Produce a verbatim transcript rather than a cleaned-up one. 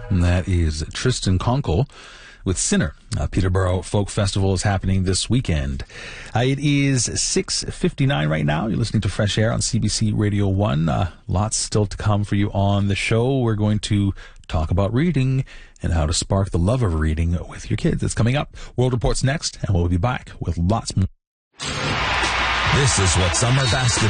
And that is Tristan Conkle with Sinner. Uh, Peterborough Folk Festival is happening this weekend. Uh, it is six fifty-nine right now. You're listening to Fresh Air on C B C Radio one. Uh, lots still to come for you on the show. We're going to talk about reading and how to spark the love of reading with your kids. It's coming up. World Report's next, and we'll be back with lots more. This is what summer basketball